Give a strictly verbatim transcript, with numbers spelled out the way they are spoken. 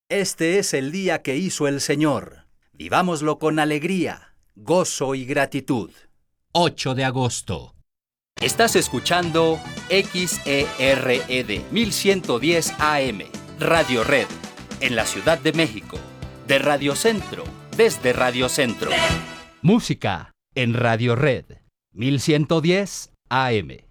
Este es el día que hizo el Señor. Vivámoslo con alegría, gozo y gratitud. ocho de agosto. Estás escuchando X E R E D mil ciento diez A M, Radio Red, en la Ciudad de México. De Radio Centro, desde Radio Centro. Música en Radio Red, mil ciento diez A M.